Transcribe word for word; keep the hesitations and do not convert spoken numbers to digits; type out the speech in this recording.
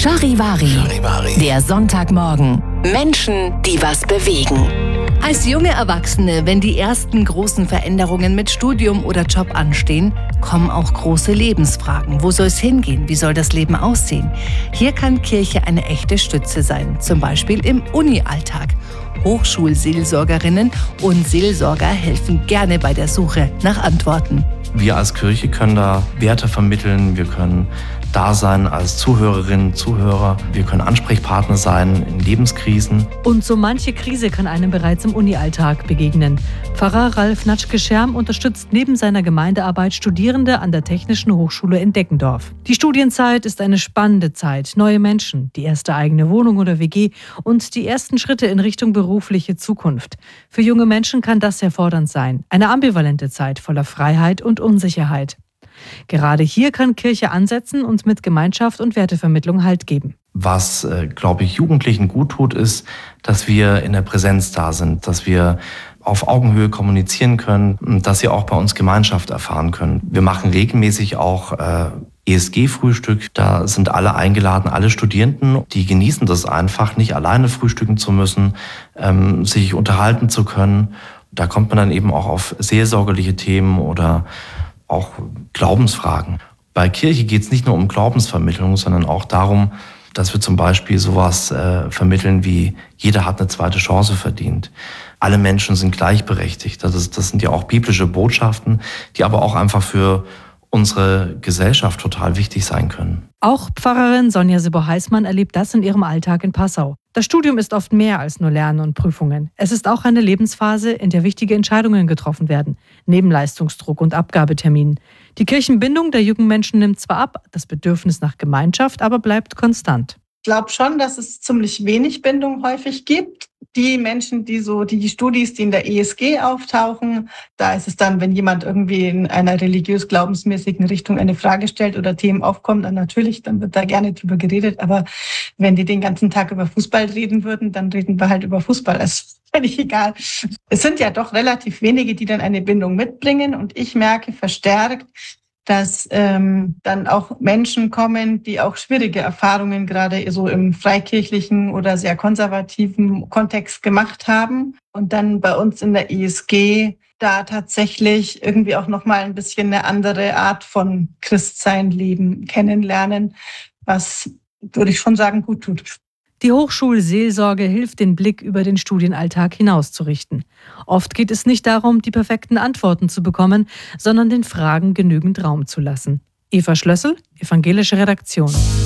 Charivari, Charivari. Der Sonntagmorgen. Menschen, die was bewegen. Als junge Erwachsene, wenn die ersten großen Veränderungen mit Studium oder Job anstehen, kommen auch große Lebensfragen. Wo soll es hingehen? Wie soll das Leben aussehen? Hier kann Kirche eine echte Stütze sein, zum Beispiel im Uni-Alltag. Hochschulseelsorgerinnen und Seelsorger helfen gerne bei der Suche nach Antworten. Wir als Kirche können da Werte vermitteln, wir können da sein als Zuhörerinnen, Zuhörer, wir können Ansprechpartner sein in Lebenskrisen. Und so manche Krise kann einem bereits im Uni-Alltag begegnen. Pfarrer Ralf Natschke-Scherm unterstützt neben seiner Gemeindearbeit Studierende an der Technischen Hochschule in Deckendorf. Die Studienzeit ist eine spannende Zeit. Neue Menschen, die erste eigene Wohnung oder W G und die ersten Schritte in Richtung berufliche Zukunft. Für junge Menschen kann das sehr fordernd sein. Eine ambivalente Zeit voller Freiheit und Unsicherheit. Gerade hier kann Kirche ansetzen und mit Gemeinschaft und Wertevermittlung Halt geben. Was, äh, glaube ich, Jugendlichen gut tut, ist, dass wir in der Präsenz da sind, dass wir auf Augenhöhe kommunizieren können, dass sie auch bei uns Gemeinschaft erfahren können. Wir machen regelmäßig auch äh, E S G-Frühstück. Da sind alle eingeladen, alle Studierenden. Die genießen das einfach, nicht alleine frühstücken zu müssen, ähm, sich unterhalten zu können. Da kommt man dann eben auch auf seelsorgerliche Themen oder auch Glaubensfragen. Bei Kirche geht es nicht nur um Glaubensvermittlung, sondern auch darum, dass wir zum Beispiel sowas äh, vermitteln wie, jeder hat eine zweite Chance verdient. Alle Menschen sind gleichberechtigt. Das, ist, das sind ja auch biblische Botschaften, die aber auch einfach für unsere Gesellschaft total wichtig sein können. Auch Pfarrerin Sonja Sibbo-Heißmann erlebt das in ihrem Alltag in Passau. Das Studium ist oft mehr als nur Lernen und Prüfungen. Es ist auch eine Lebensphase, in der wichtige Entscheidungen getroffen werden, neben Leistungsdruck und Abgabeterminen. Die Kirchenbindung der jungen Menschen nimmt zwar ab, das Bedürfnis nach Gemeinschaft aber bleibt konstant. Ich glaube schon, dass es ziemlich wenig Bindung häufig gibt. Die Menschen, die so, die Studis, die in der E S G auftauchen, da ist es dann, wenn jemand irgendwie in einer religiös-glaubensmäßigen Richtung eine Frage stellt oder Themen aufkommen, dann natürlich, dann wird da gerne drüber geredet. Aber wenn die den ganzen Tag über Fußball reden würden, dann reden wir halt über Fußball. Das ist völlig egal. Es sind ja doch relativ wenige, die dann eine Bindung mitbringen. Und ich merke verstärkt, dass ähm, dann auch Menschen kommen, die auch schwierige Erfahrungen gerade so im freikirchlichen oder sehr konservativen Kontext gemacht haben und dann bei uns in der E S G da tatsächlich irgendwie auch nochmal ein bisschen eine andere Art von Christsein leben, kennenlernen, was, würde ich schon sagen, gut tut. Die Hochschulseelsorge hilft, den Blick über den Studienalltag hinauszurichten. Oft geht es nicht darum, die perfekten Antworten zu bekommen, sondern den Fragen genügend Raum zu lassen. Eva Schlössel, Evangelische Redaktion.